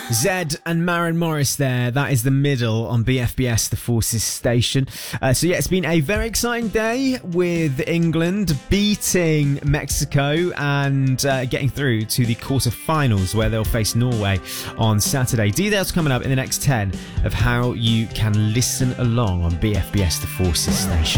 Zed and Maren Morris there. That is the middle on BFBS, the Forces station. It's been a very exciting day with England beating Mexico and getting through to the quarterfinals where they'll face Norway on Saturday. Details coming up in the next 10 of how you can listen along on BFBS, the Forces station.